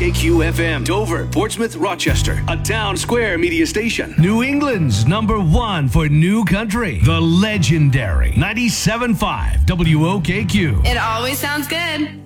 WOKQ FM, Dover, Portsmouth, Rochester, a Town Square media station. New England's #1 for new country, the legendary 97.5 WOKQ. It always sounds good.